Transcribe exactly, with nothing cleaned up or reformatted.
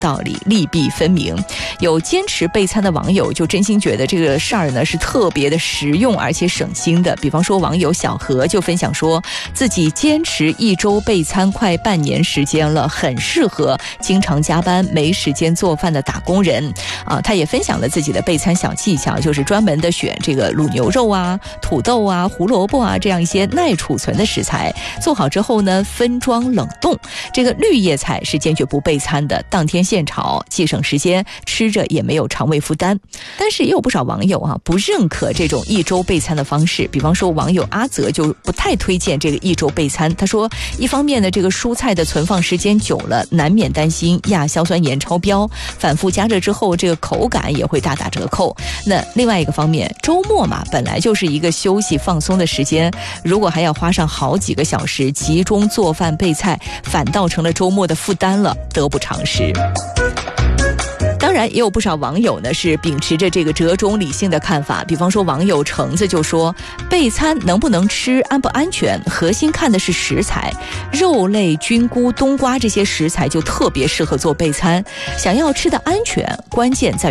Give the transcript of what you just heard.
道理，利弊分明。有坚持备餐的网友就真心觉得这个事儿呢是特别的实用而且省心的。比方说网友小何就分享说，自己坚持一周备餐快半年时间了，很适合经常加班没时间做饭的打工人啊。他也分享了自己的备餐小技巧，就是专门的选这个卤牛肉啊、土豆啊、胡萝卜啊这样一些耐储存的食材，做好之后呢分装冷冻。这个绿叶菜是坚决不备餐的，当天现炒，既省时间，吃着也没有肠胃负担。但是也有不少网友啊不认可这种一周备餐的方式，比方说网友阿泽就不太推荐这个一周备餐。他说，一方面呢，这个蔬菜的存放时间久了，难免担心亚硝酸盐超标，反复加热之后，这个口感也会大打折扣。那另外一个方面，周末嘛，本来就是一个休息放松的时间，如果还要花上好几个小时集中做饭备菜，反倒成了周末的负担了，得不偿失。当然也有不少网友呢是秉持着这个折中理性的看法，比方说网友橙子就说，备餐能不能吃安不安全，核心看的是食材，肉类、菌菇、冬瓜这些食材就特别适合做备餐，想要吃的安全，关键在